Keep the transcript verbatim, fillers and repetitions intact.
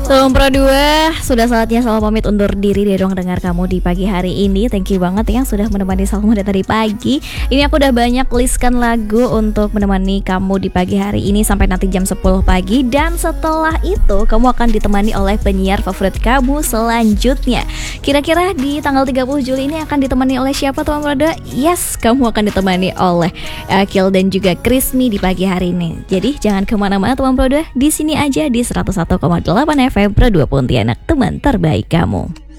Sobat Pro dua, sudah saatnya Salma pamit undur diri dari ruang dengar kamu di pagi hari ini. Thank you banget yang sudah menemani Salma dari tadi pagi. Ini aku udah banyak listkan lagu untuk menemani kamu di pagi hari ini sampai nanti jam sepuluh pagi. Dan setelah itu kamu akan ditemani oleh penyiar favorit kamu selanjutnya. Kira-kira di tanggal tiga puluh Juli ini akan ditemani oleh siapa teman Pro dua? Yes, kamu akan ditemani oleh Akil dan juga Krismi di pagi hari ini. Jadi jangan kemana-mana teman Pro dua, di sini aja di seratus satu koma delapan F M Pro dua Pontianak, teman terbaik kamu.